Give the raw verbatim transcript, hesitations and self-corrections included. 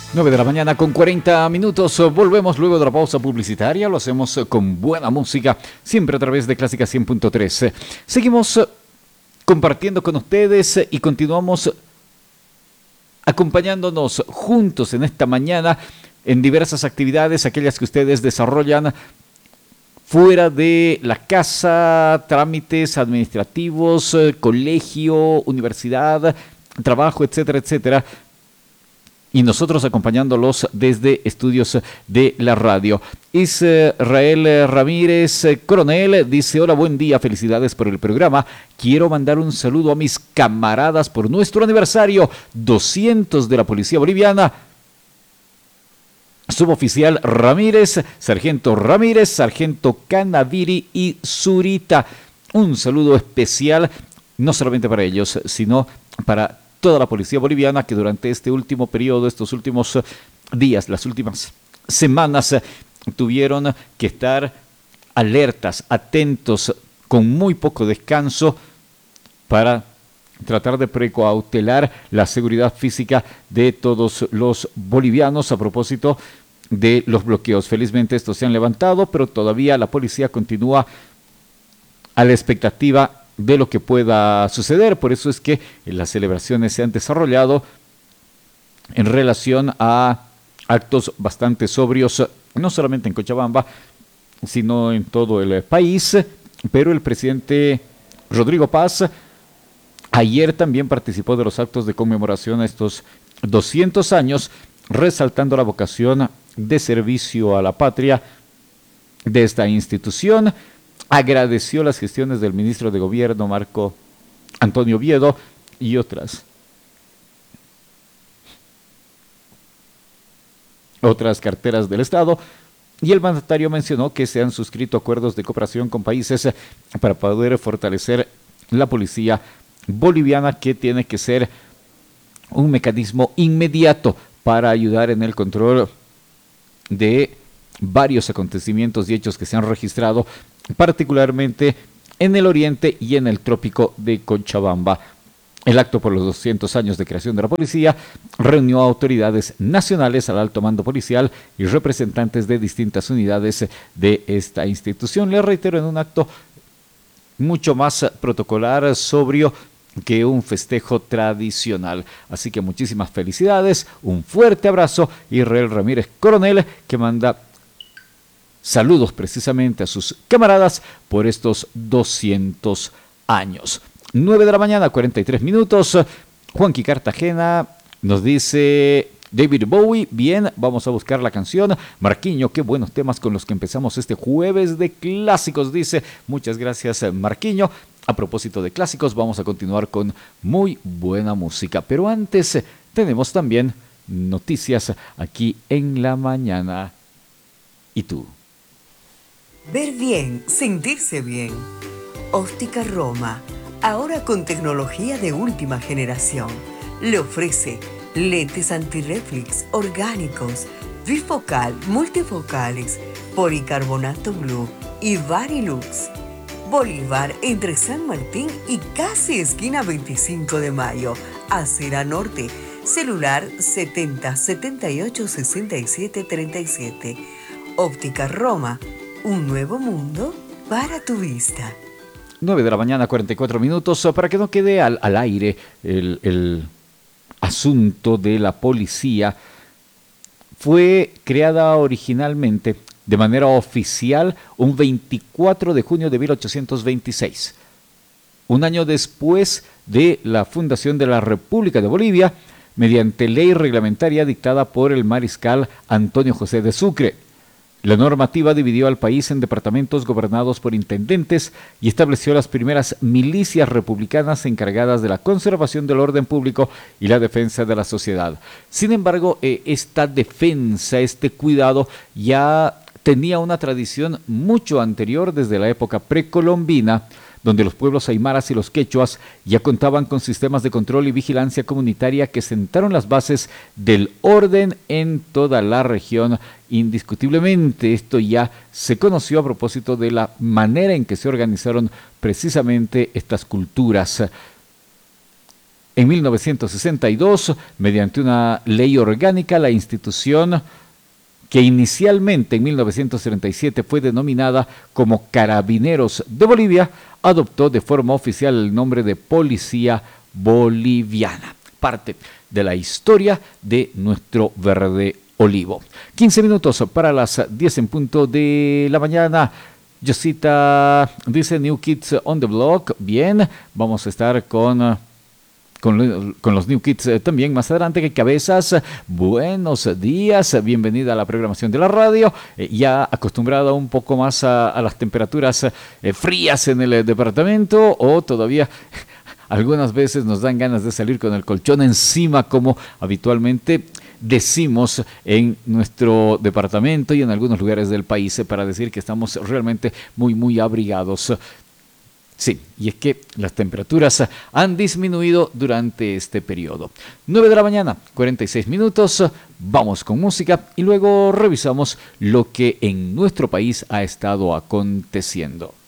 nueve de la mañana con cuarenta minutos. Volvemos luego de la pausa publicitaria. Lo hacemos con buena música, siempre a través de Clásica cien punto tres. Seguimos compartiendo con ustedes y continuamos acompañándonos juntos en esta mañana en diversas actividades, aquellas que ustedes desarrollan fuera de la casa, trámites administrativos, colegio, universidad, trabajo, etcétera, etcétera. Y nosotros acompañándolos desde estudios de la radio. Israel Ramírez, coronel, dice: hola, buen día, felicidades por el programa. Quiero mandar un saludo a mis camaradas por nuestro aniversario doscientos de la Policía Boliviana. Suboficial Ramírez, sargento Ramírez, sargento Canaviri y Zurita. Un saludo especial, no solamente para ellos, sino para toda la policía boliviana que durante este último periodo, estos últimos días, las últimas semanas, tuvieron que estar alertas, atentos, con muy poco descanso para tratar de precautelar la seguridad física de todos los bolivianos a propósito de los bloqueos. Felizmente estos se han levantado, pero todavía la policía continúa a la expectativa de lo que pueda suceder. Por eso es que las celebraciones se han desarrollado en relación a actos bastante sobrios, no solamente en Cochabamba, sino en todo el país. Pero el presidente Rodrigo Paz ayer también participó de los actos de conmemoración a estos doscientos años, resaltando la vocación de servicio a la patria de esta institución. Agradeció las gestiones del ministro de Gobierno, Marco Antonio Oviedo, y otras. Otras carteras del Estado. Y el mandatario mencionó que se han suscrito acuerdos de cooperación con países para poder fortalecer la policía boliviana, que tiene que ser un mecanismo inmediato para ayudar en el control de varios acontecimientos y hechos que se han registrado, particularmente en el oriente y en el trópico de Cochabamba. El acto por los doscientos años de creación de la policía reunió a autoridades nacionales, al alto mando policial y representantes de distintas unidades de esta institución. Les reitero, en un acto mucho más protocolar, sobrio, que un festejo tradicional. Así que muchísimas felicidades, un fuerte abrazo. Israel Ramírez, coronel, que manda saludos precisamente a sus camaradas por estos doscientos años. nueve de la mañana, cuarenta y tres minutos. Juanqui Cartagena nos dice: David Bowie, bien, vamos a buscar la canción. Marquiño, qué buenos temas con los que empezamos este jueves de clásicos, dice. Muchas gracias, Marquiño. A propósito de clásicos, vamos a continuar con muy buena música. Pero antes, tenemos también noticias aquí en la mañana. ¿Y tú? Ver bien, sentirse bien. Óptica Roma, ahora con tecnología de última generación. Le ofrece lentes antirreflex orgánicos, bifocal, multifocales, policarbonato blue y Varilux. Bolívar, entre San Martín y casi esquina veinticinco de mayo, Acera Norte. Celular setenta, setenta y ocho, sesenta y siete, treinta y siete. Óptica Roma, un nuevo mundo para tu vista. nueve de la mañana, cuarenta y cuatro minutos. Para que no quede al, al aire el, el asunto de la policía, fue creada originalmente de manera oficial un veinticuatro de junio de mil ochocientos veintiséis, un año después de la fundación de la República de Bolivia, mediante ley reglamentaria dictada por el mariscal Antonio José de Sucre. La normativa dividió al país en departamentos gobernados por intendentes y estableció las primeras milicias republicanas encargadas de la conservación del orden público y la defensa de la sociedad. Sin embargo, eh, esta defensa, este cuidado, ya tenía una tradición mucho anterior, desde la época precolombina, donde los pueblos aymaras y los quechuas ya contaban con sistemas de control y vigilancia comunitaria que sentaron las bases del orden en toda la región. Indiscutiblemente, esto ya se conoció a propósito de la manera en que se organizaron precisamente estas culturas. En mil novecientos sesenta y dos, mediante una ley orgánica, la institución que inicialmente en mil novecientos treinta y siete fue denominada como Carabineros de Bolivia, adoptó de forma oficial el nombre de Policía Boliviana. Parte de la historia de nuestro verde olivo. quince minutos para las diez en punto de la mañana. Josita dice New Kids on the Block. Bien, vamos a estar con... Con, con los New Kids eh, también más adelante. Que Cabezas, buenos días, bienvenida a la programación de la radio, eh, ya acostumbrada un poco más a, a las temperaturas eh, frías en el eh, departamento, o todavía algunas veces nos dan ganas de salir con el colchón encima, como habitualmente decimos en nuestro departamento y en algunos lugares del país, eh, para decir que estamos realmente muy muy abrigados. Sí, y es que las temperaturas han disminuido durante este periodo. nueve de la mañana, cuarenta y seis minutos, vamos con música y luego revisamos lo que en nuestro país ha estado aconteciendo.